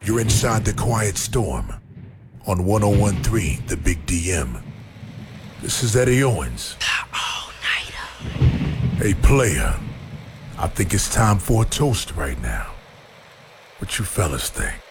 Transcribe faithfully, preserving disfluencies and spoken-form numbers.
You're inside the Quiet Storm on one oh one point three The Big D M. This is Eddie Owens. All-nighter. Hey, player, I think it's time for a toast right now. What you fellas think?